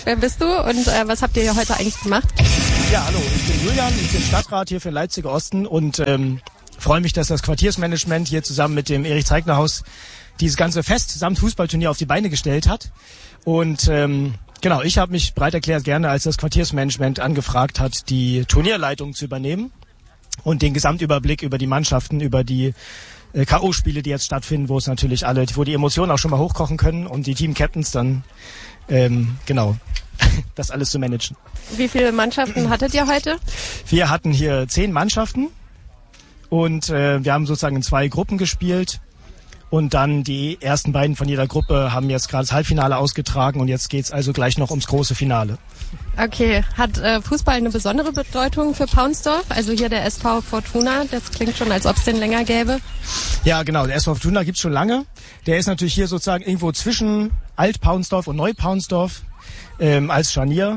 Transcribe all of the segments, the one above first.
wer bist du und was habt ihr hier heute eigentlich gemacht? Ja, hallo, ich bin Julian, ich bin Stadtrat hier für den Leipziger Osten und freue mich, dass das Quartiersmanagement hier zusammen mit dem Erich-Zeigner-Haus dieses ganze Fest samt Fußballturnier auf die Beine gestellt hat. Und genau, ich habe mich bereit erklärt, gerne als das Quartiersmanagement angefragt hat, die Turnierleitung zu übernehmen und den Gesamtüberblick über die Mannschaften, über die K.O.-Spiele, die jetzt stattfinden, wo es natürlich wo die Emotionen auch schon mal hochkochen können und die Team-Captains dann, genau, das alles zu managen. Wie viele Mannschaften hattet ihr heute? Wir hatten hier 10 Mannschaften und wir haben sozusagen in 2 Gruppen gespielt. Und dann die ersten beiden von jeder Gruppe haben jetzt gerade das Halbfinale ausgetragen und jetzt geht's also gleich noch ums große Finale. Okay, hat Fußball eine besondere Bedeutung für Paunsdorf? Also hier der SV Fortuna, das klingt schon, als ob es den länger gäbe. Ja, genau, der SV Fortuna gibt's schon lange. Der ist natürlich hier sozusagen irgendwo zwischen Alt-Paunsdorf und Neu-Paunsdorf als Scharnier.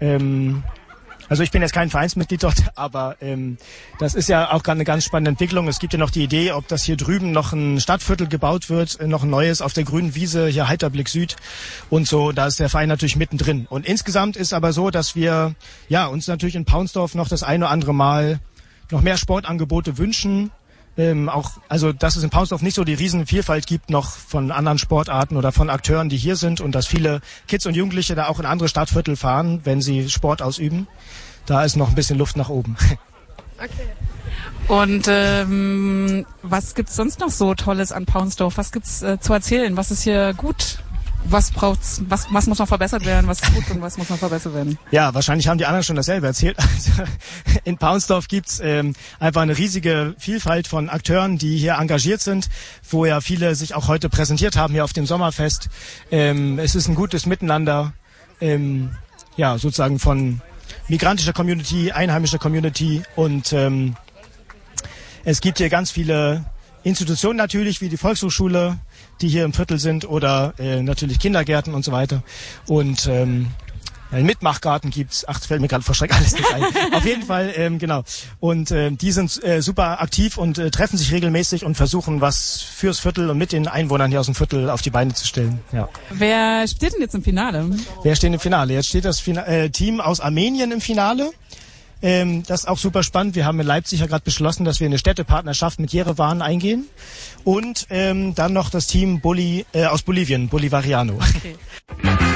Also ich bin jetzt kein Vereinsmitglied dort, aber das ist ja auch gerade eine ganz spannende Entwicklung. Es gibt ja noch die Idee, ob das hier drüben noch ein Stadtviertel gebaut wird, noch ein neues auf der grünen Wiese, hier Heiterblick Süd und so. Da ist der Verein natürlich mittendrin. Und insgesamt ist aber so, dass wir uns natürlich in Paunsdorf noch das eine oder andere Mal noch mehr Sportangebote wünschen. Also dass es in Paunsdorf nicht so die Riesenvielfalt gibt noch von anderen Sportarten oder von Akteuren, die hier sind und dass viele Kids und Jugendliche da auch in andere Stadtviertel fahren, wenn sie Sport ausüben. Da ist noch ein bisschen Luft nach oben. Okay. Und was gibt's sonst noch so Tolles an Paunsdorf? Was gibt's zu erzählen? Was ist hier gut? Was braucht's? Was muss noch verbessert werden? Was ist gut und was muss noch verbessert werden? Ja, wahrscheinlich haben die anderen schon dasselbe erzählt. Also in Paunsdorf gibt's einfach eine riesige Vielfalt von Akteuren, die hier engagiert sind, wo ja viele sich auch heute präsentiert haben hier auf dem Sommerfest. Es ist ein gutes Miteinander, sozusagen von migrantischer Community, einheimischer Community und es gibt hier ganz viele Institutionen natürlich, wie die Volkshochschule, die hier im Viertel sind oder natürlich Kindergärten und so weiter. Und einen Mitmachgarten gibt's. Ach, das fällt mir gerade vor Schreck alles nicht ein. Auf jeden Fall, genau. Und die sind super aktiv und treffen sich regelmäßig und versuchen, was fürs Viertel und mit den Einwohnern hier aus dem Viertel auf die Beine zu stellen. Ja. Wer steht denn jetzt im Finale? Wer steht im Finale? Jetzt steht das Team aus Armenien im Finale. Das ist auch super spannend. Wir haben in Leipzig ja gerade beschlossen, dass wir eine Städtepartnerschaft mit Jerewan eingehen. Und dann noch das Team aus Bolivien, Bolivariano. Okay.